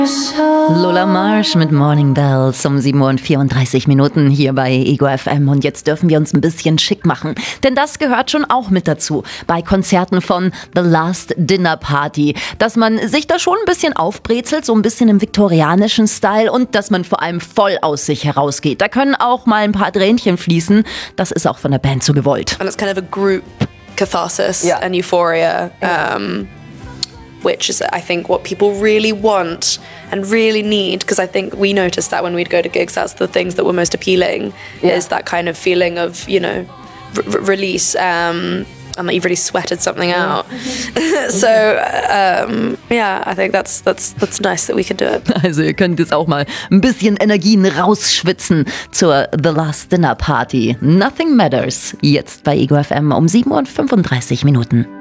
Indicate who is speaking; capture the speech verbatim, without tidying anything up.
Speaker 1: Lola Marsh mit Morning Bells um sieben Uhr vierunddreißig Minuten hier bei Ego F M. Und jetzt dürfen wir uns ein bisschen schick machen, denn das gehört schon auch mit dazu bei Konzerten von The Last Dinner Party, dass man sich da schon ein bisschen aufbrezelt, so ein bisschen im viktorianischen Style, und dass man vor allem voll aus sich herausgeht. Da können auch mal ein paar Tränchen fließen. Das ist auch von der Band so gewollt.
Speaker 2: And it's kind of a group catharsis
Speaker 1: Yeah.
Speaker 2: and euphoria. Um, which is, I think, what people really want and really need, because I think we noticed that when we'd go to gigs, that's the things that were most appealing,
Speaker 1: Yeah.
Speaker 2: is that kind of feeling of, you know, r- release, um, and that you've really sweated something out. So, um, yeah, I think that's, that's, that's nice that we can do it.
Speaker 1: Also ihr könnt jetzt auch mal ein bisschen Energien rausschwitzen zur The Last Dinner Party. Nothing Matters, jetzt bei Ego F M um sieben Uhr fünfunddreißig Minuten.